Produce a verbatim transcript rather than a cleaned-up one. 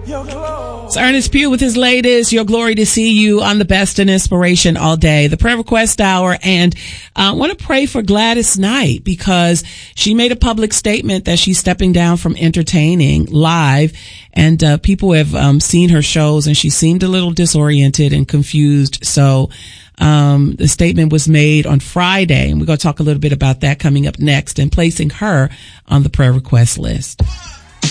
It's Ernest Pugh with his latest, Your Glory to See You, on the best in inspiration all day, the prayer request hour. And I uh, want to pray for Gladys Knight, because she made a public statement that she's stepping down from entertaining live. And uh, people have um, seen her shows, and she seemed a little disoriented and confused. So um the statement was made on Friday, and we're going to talk a little bit about that coming up next, and placing her on the prayer request list.